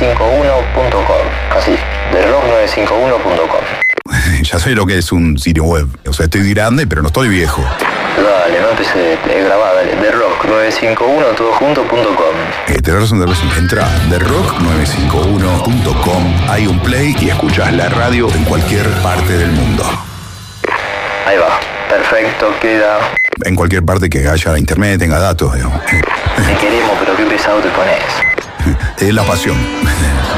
therock951.com. Así, therock951.com. Ya sé lo que es un sitio web. O sea, estoy grande, pero no estoy viejo. Dale, no empecé, grabá, dale. therock951todojunto.com. Tenés razón. Entra a therock951.com. Hay un play y escuchás la radio en cualquier parte del mundo. Ahí va, perfecto, queda. En cualquier parte que haya internet, tenga datos, digamos. Te queremos, pero qué pesado te pones. Es la pasión.